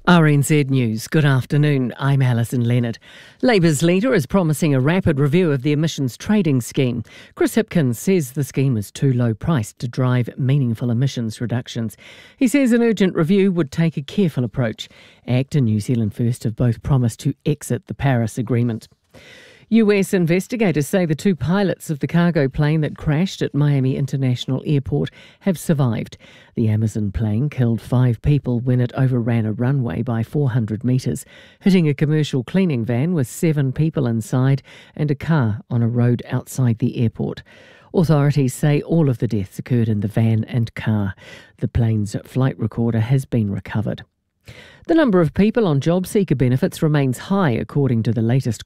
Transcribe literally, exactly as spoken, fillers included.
R N Z News, good afternoon. I'm Alison Leonard. Labour's leader is promising a rapid review of the emissions trading scheme. Chris Hipkins says the scheme is too low priced to drive meaningful emissions reductions. He says an urgent review would take a careful approach. ACT and New Zealand First have both promised to exit the Paris Agreement. U S investigators say the two pilots of the cargo plane that crashed at Miami International Airport have survived. The Amazon plane killed five people when it overran a runway by four hundred metres, hitting a commercial cleaning van with seven people inside and a car on a road outside the airport. Authorities say all of the deaths occurred in the van and car. The plane's flight recorder has been recovered. The number of people on job seeker benefits remains high, according to the latest